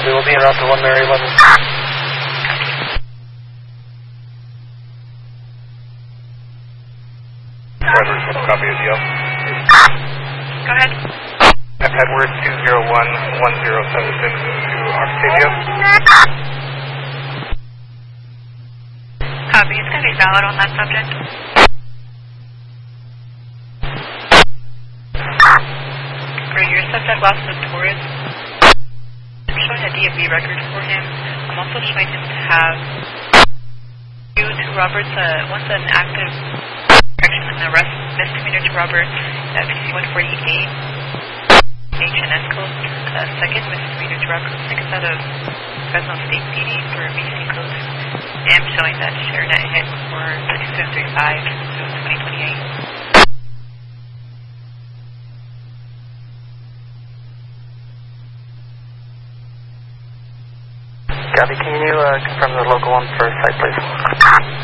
We will be en route to 1 Mary 11. Edward, copy of deal. Go ahead. Edward 201-1076 to Octavia. Copy. It's going to be valid on that subject. Great. Your subject lost the Taurus. I'm showing a DFB record for him. I'm also showing him to have two Roberts, one's an active correction and the rest misdemeanor to Robert at PC-148 HNS code. Second misdemeanor to Robert, second out of Fresno State PD for BC code. I am showing that ShareNet hit for 3735 to 2028. Gabby, can you confirm the local one for site, please?